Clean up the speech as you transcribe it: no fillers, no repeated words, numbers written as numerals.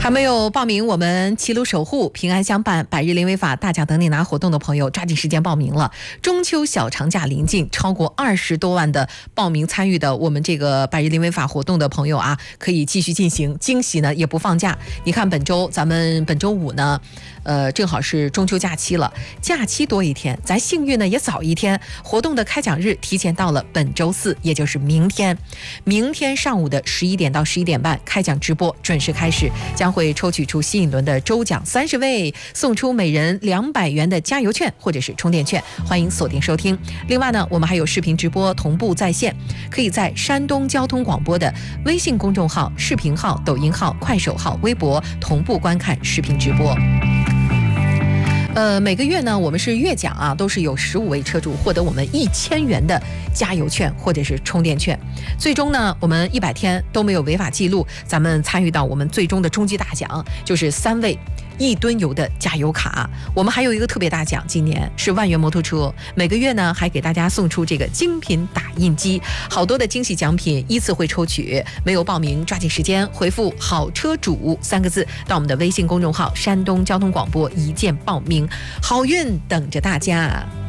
还没有报名我们齐鲁守护、平安相伴、百日零违法、大奖等你拿活动的朋友，抓紧时间报名了。中秋小长假临近，超过20多万的报名参与的我们这个百日零违法活动的朋友啊，可以继续进行。惊喜呢也不放假，你看咱们本周五呢，正好是中秋假期了，假期多一天，咱幸运呢也早一天。活动的开奖日提前到了本周4，也就是明天。明天上午的11点到11点半，开奖直播准时开始，将会抽取出新一轮的周奖30位，送出每人200元的加油券或者是充电券，欢迎锁定收听。另外呢，我们还有视频直播同步在线，可以在山东交通广播的微信公众号、视频号、抖音号、快手号、微博同步观看视频直播。每个月呢，我们是月奖啊，都是有15位车主获得我们1000元的加油券或者是充电券。最终呢，我们100天都没有违法记录，咱们参与到我们最终的终极大奖，就是3位1吨油的加油卡。我们还有一个特别大奖，今年是万元摩托车，每个月呢还给大家送出这个精品打印机，好多的惊喜奖品依次会抽取。没有报名抓紧时间回复好车主3个字到我们的微信公众号山东交通广播一键报名，好运等着大家。